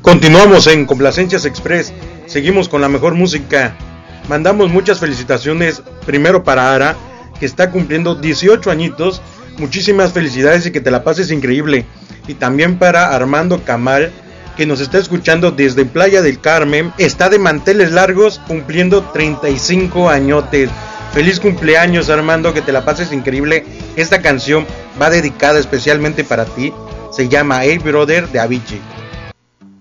Continuamos en Complacencias Express, seguimos con la mejor música. Mandamos muchas felicitaciones primero para Ara, que está cumpliendo 18 añitos. Muchísimas felicidades y que te la pases increíble. Y también para Armando Camal, que nos está escuchando desde Playa del Carmen, está de manteles largos cumpliendo 35 añotes. Feliz cumpleaños, Armando, que te la pases increíble. Esta canción va dedicada especialmente para ti. Se llama Hey Brother de Avicii.